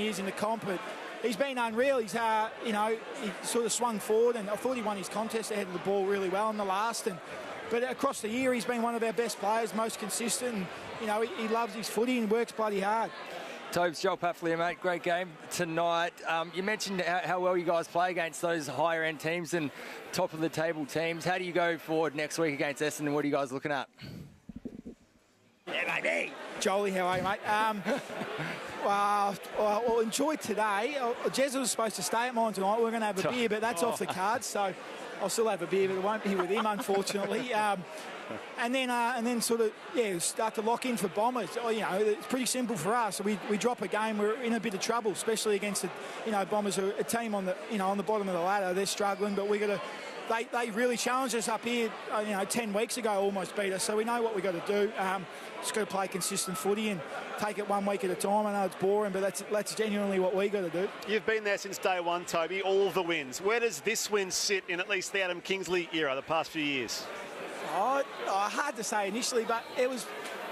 years in the comp, but he's been unreal. He's, you know, he sort of swung forward, and I thought he won his contest ahead of the ball really well in the last. But across the year, he's been one of our best players, most consistent. And, you know, he loves his footy and works bloody hard. Tobes, Joel Pat for you, mate. Great game tonight. You mentioned how well you guys play against those higher-end teams and top-of-the-table teams. How do you go forward next week against Essendon? What are you guys looking at? Yeah, baby. Jolie, how are you, mate? Well, enjoy today. Jez was supposed to stay at mine tonight. We're going to have a beer, but that's off the cards, so I'll still have a beer, but it won't be with him, unfortunately. And then sort of, start to lock in for Bombers. You know, it's pretty simple for us. We drop a game, we're in a bit of trouble, especially against the, you know, Bombers are a team on the, you know, on the bottom of the ladder. They're struggling, but we got to. They really challenged us up here, 10 weeks ago, almost beat us. So we know what we got to do. Just got to play consistent footy and take it 1 week at a time. I know it's boring, but that's genuinely what we got to do. You've been there since day one, Toby, all of the wins. Where does this win sit in at least the Adam Kingsley era, the past few years? Hard to say initially, but it was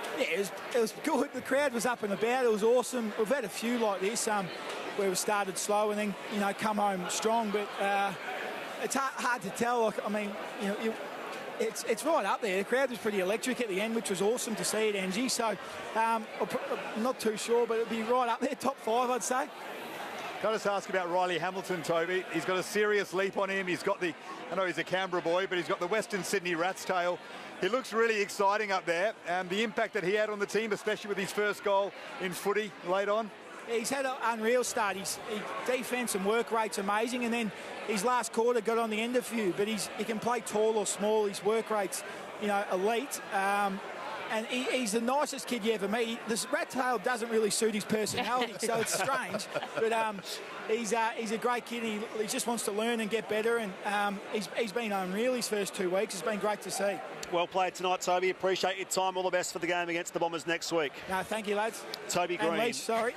good. The crowd was up and about. It was awesome. We've had a few like this where we started slow and then, you know, come home strong, but it's hard to tell. Like, I mean, you know, it's right up there. The crowd was pretty electric at the end, which was awesome to see at Angie. So I'm not too sure, but it'd be right up there, top 5, I'd say. Can I just ask about Riley Hamilton, Toby? He's got a serious leap on him. He's got I know he's a Canberra boy, but he's got the Western Sydney rat's tail. He looks really exciting up there. The impact that he had on the team, especially with his first goal in footy late on. He's had an unreal start. His defence and work rate's amazing, and then his last quarter got on the end of few, but he can play tall or small. His work rate's, you know, elite. And he's the nicest kid you ever meet. This rat tail doesn't really suit his personality, so it's strange. But he's a great kid. He just wants to learn and get better. And he's been unreal his first 2 weeks. It's been great to see. Well played tonight, Toby. Appreciate your time. All the best for the game against the Bombers next week. No, thank you, lads. Toby Green. And Leach, sorry.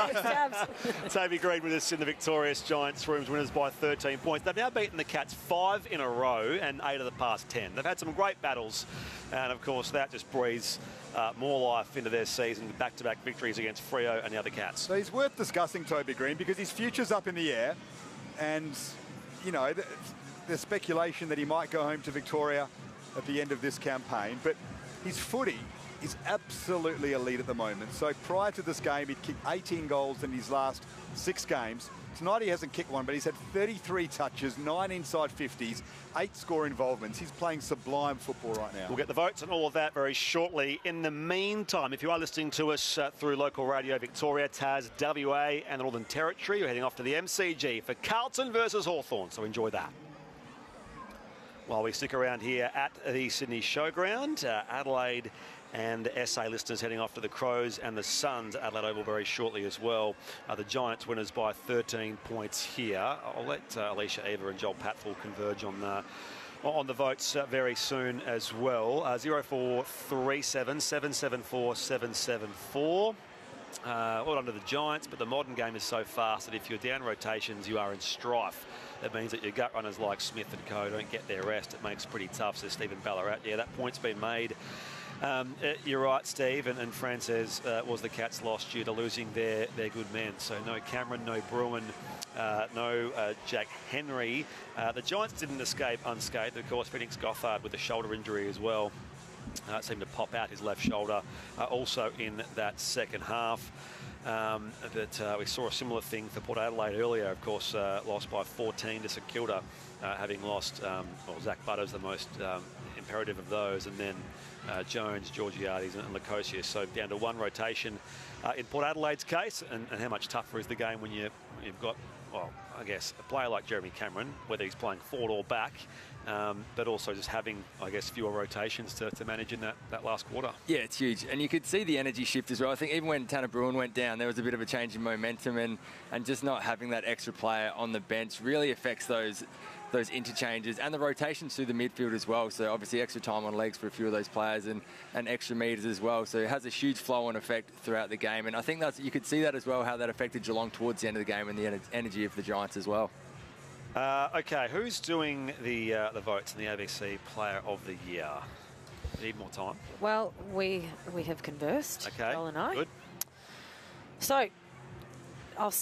Toby Green with us in the victorious Giants rooms, winners by 13 points. They've now beaten the Cats 5 in a row and 8 of the past 10. They've had some great battles, and of course that just breathes more life into their season. Back-to-back victories against Freo and the other Cats. So he's worth discussing, Toby Green, because his future's up in the air, and you know there's speculation that he might go home to Victoria at the end of this campaign, but his footy is absolutely elite at the moment. So prior to this game, he'd kicked 18 goals in his last 6 games. Tonight he hasn't kicked one, but he's had 33 touches, 9 inside 50s, 8 score involvements. He's playing sublime football right now. We'll get the votes and all of that very shortly. In the meantime, if you are listening to us through local radio Victoria, Tas, WA and the Northern Territory, you're heading off to the MCG for Carlton versus Hawthorn, so enjoy that. While we stick around here at the Sydney Showground, Adelaide and SA listeners heading off to the Crows and the Suns, Adelaide Oval very shortly as well. The Giants winners by 13 points here. I'll let Alicia Eva and Joel Patfull converge on the votes very soon as well. 0437 774 774. Well done to the Giants, but the modern game is so fast that if you're down rotations, you are in strife. That means that your gut runners like Smith and co don't get their rest. It makes it pretty tough, says Stephen Ballarat. Yeah, that point's been made. You're right, Steve, and Fran says was the Cats lost due to losing their good men. So no Cameron, no Bruin, no Jack Henry. The Giants didn't escape unscathed. Of course, Phoenix Gothard with a shoulder injury as well. Seemed to pop out his left shoulder also in that second half. But we saw a similar thing for Port Adelaide earlier, of course, lost by 14 to St Kilda, having lost, Zach Butters, the most imperative of those, and then Jones, Georgiades and Lukosius. So down to one rotation in Port Adelaide's case, and how much tougher is the game when you've got, well, I guess, a player like Jeremy Cameron, whether he's playing forward or back, but also just having, I guess, fewer rotations to manage in that last quarter. Yeah, it's huge. And you could see the energy shift as well. I think even when Tanner Bruin went down, there was a bit of a change in momentum, and just not having that extra player on the bench really affects those interchanges and the rotations through the midfield as well. So obviously extra time on legs for a few of those players and extra metres as well. So it has a huge flow-on effect throughout the game. And I think you could see that as well, how that affected Geelong towards the end of the game and the energy of the Giants as well. Okay, who's doing the votes in the ABC Player of the Year? Need more time? Well, we have conversed, okay, Joel and I. Good. So